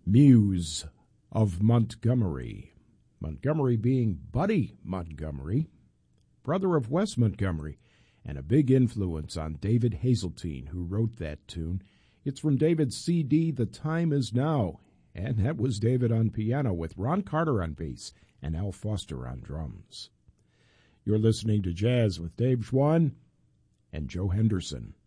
Muse of Montgomery. Montgomery being Buddy Montgomery, brother of Wes Montgomery, and a big influence on David Hazeltine, who wrote that tune. It's from David's CD, The Time Is Now, and that was David on piano with Ron Carter on bass and Al Foster on drums. You're listening to Jazz with Dave Schwann and Joe Henderson.